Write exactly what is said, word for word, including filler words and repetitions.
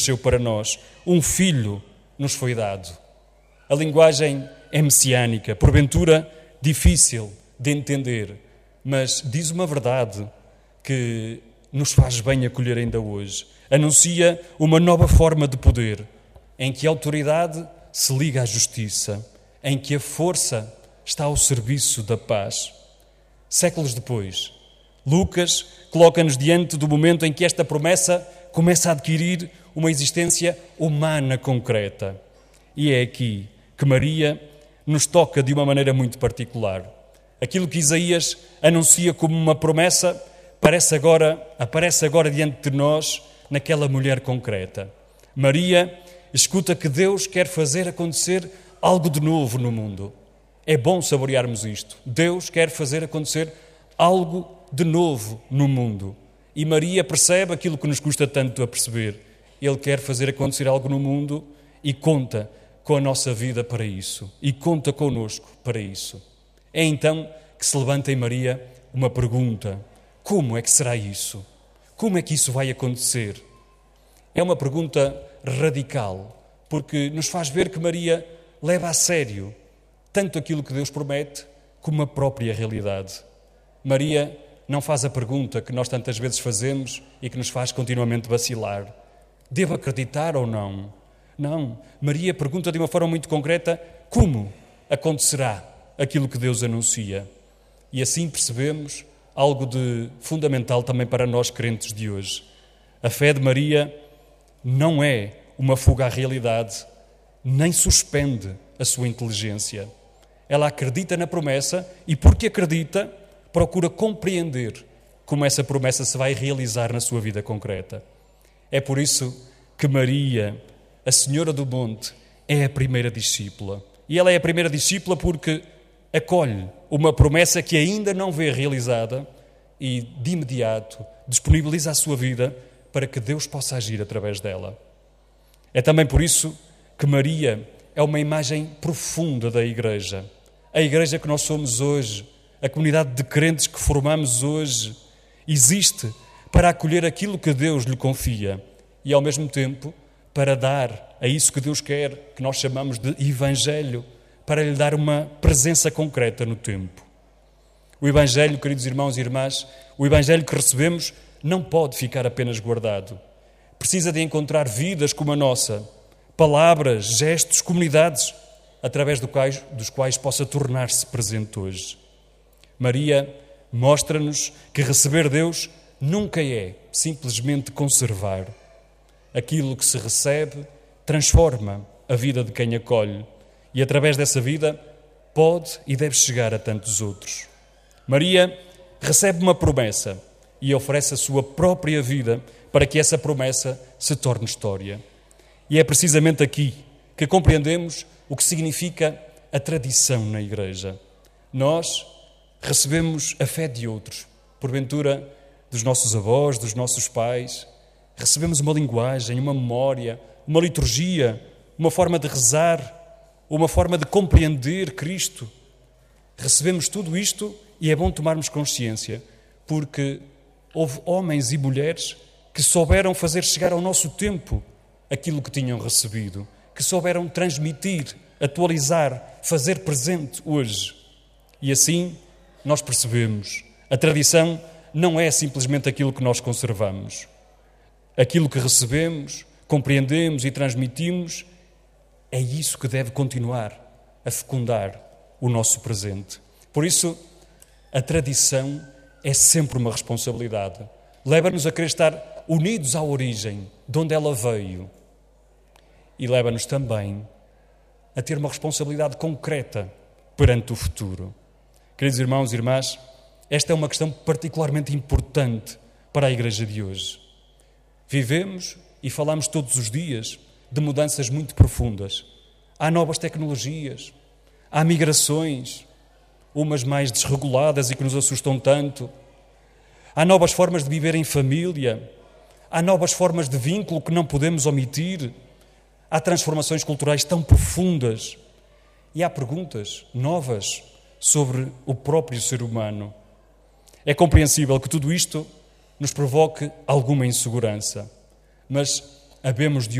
nasceu para nós, um filho nos foi dado. A linguagem é messiânica, porventura difícil de entender, mas diz uma verdade que nos faz bem acolher ainda hoje. Anuncia uma nova forma de poder, em que a autoridade se liga à justiça, em que a força está ao serviço da paz. Séculos depois, Lucas coloca-nos diante do momento em que esta promessa começa a adquirir uma existência humana concreta. E é aqui que Maria nos toca de uma maneira muito particular. Aquilo que Isaías anuncia como uma promessa aparece agora, aparece agora diante de nós naquela mulher concreta. Maria escuta que Deus quer fazer acontecer algo de novo no mundo. É bom saborearmos isto. Deus quer fazer acontecer algo de novo no mundo. E Maria percebe aquilo que nos custa tanto a perceber. Ele quer fazer acontecer algo no mundo e conta com a nossa vida para isso. E conta connosco para isso. É então que se levanta em Maria uma pergunta. Como é que será isso? Como é que isso vai acontecer? É uma pergunta radical, porque nos faz ver que Maria leva a sério tanto aquilo que Deus promete como a própria realidade. Maria não faz a pergunta que nós tantas vezes fazemos e que nos faz continuamente vacilar. Devo acreditar ou não? Não. Maria pergunta de uma forma muito concreta como acontecerá aquilo que Deus anuncia. E assim percebemos algo de fundamental também para nós crentes de hoje. A fé de Maria não é uma fuga à realidade, nem suspende a sua inteligência. Ela acredita na promessa e, porque acredita, procura compreender como essa promessa se vai realizar na sua vida concreta. É por isso que Maria, a Senhora do Monte, é a primeira discípula. E ela é a primeira discípula porque acolhe uma promessa que ainda não vê realizada e, de imediato, disponibiliza a sua vida para que Deus possa agir através dela. É também por isso que Maria é uma imagem profunda da Igreja. A Igreja que nós somos hoje, a comunidade de crentes que formamos hoje, existe para acolher aquilo que Deus lhe confia e, ao mesmo tempo, para dar a isso que Deus quer, que nós chamamos de Evangelho, para lhe dar uma presença concreta no tempo. O Evangelho, queridos irmãos e irmãs, o Evangelho que recebemos não pode ficar apenas guardado. Precisa de encontrar vidas como a nossa, palavras, gestos, comunidades, através do quais, dos quais possa tornar-se presente hoje. Maria mostra-nos que receber Deus nunca é simplesmente conservar. Aquilo que se recebe transforma a vida de quem acolhe e, através dessa vida, pode e deve chegar a tantos outros. Maria recebe uma promessa e oferece a sua própria vida para que essa promessa se torne história. E é precisamente aqui que compreendemos o que significa a tradição na Igreja. Nós recebemos a fé de outros, porventura dos nossos avós, dos nossos pais. Recebemos uma linguagem, uma memória, uma liturgia, uma forma de rezar, uma forma de compreender Cristo. Recebemos tudo isto e é bom tomarmos consciência, porque houve homens e mulheres que souberam fazer chegar ao nosso tempo aquilo que tinham recebido, que souberam transmitir, atualizar, fazer presente hoje. E assim nós percebemos, a tradição não é simplesmente aquilo que nós conservamos. Aquilo que recebemos, compreendemos e transmitimos, é isso que deve continuar a fecundar o nosso presente. Por isso, a tradição é sempre uma responsabilidade. Leva-nos a querer estar unidos à origem, de onde ela veio. E leva-nos também a ter uma responsabilidade concreta perante o futuro. Queridos irmãos e irmãs, esta é uma questão particularmente importante para a Igreja de hoje. Vivemos e falamos todos os dias de mudanças muito profundas. Há novas tecnologias, há migrações, umas mais desreguladas e que nos assustam tanto. Há novas formas de viver em família, há novas formas de vínculo que não podemos omitir. Há transformações culturais tão profundas e há perguntas novas sobre o próprio ser humano. É compreensível que tudo isto nos provoque alguma insegurança, mas havemos de